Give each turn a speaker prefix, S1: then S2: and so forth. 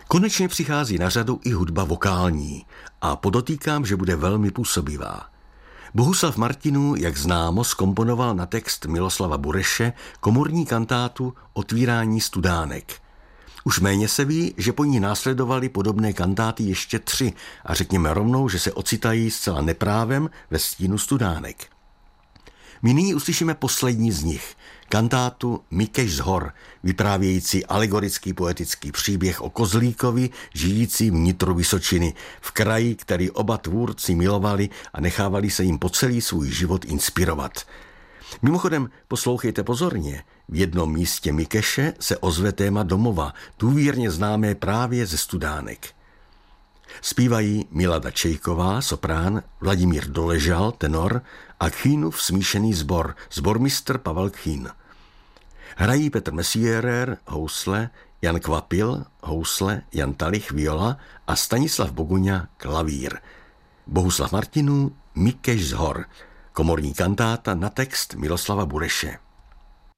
S1: Konečně přichází na řadu i hudba vokální a podotýkám, že bude velmi působivá. Bohuslav Martinů, jak známo, zkomponoval na text Miloslava Bureše komorní kantátu Otvírání studánek. Už méně se ví, že po ní následovaly podobné kantáty ještě 3 a řekněme rovnou, že se ocitají zcela neprávem ve stínu studánek. My nyní uslyšíme poslední z nich, kantátu Mikeš z hor, vyprávějící alegorický poetický příběh o kozlíkovi, žijící vnitru Vysočiny, v kraji, který oba tvůrci milovali a nechávali se jim po celý svůj život inspirovat. Mimochodem, poslouchejte pozorně, v jednom místě Mikeše se ozve téma domova, důvěrně známé právě ze studánek. Zpívají Milada Čejková, soprán, Vladimír Doležal, tenor a Kchínův smíšený sbor, sbormistr Pavel Kchín. Hrají Petr Messierer, housle, Jan Kvapil, housle, Jan Talich, viola a Stanislav Boguňa, klavír. Bohuslav Martinů, Mikeš z hor, komorní kantáta na text Miloslava Bureše.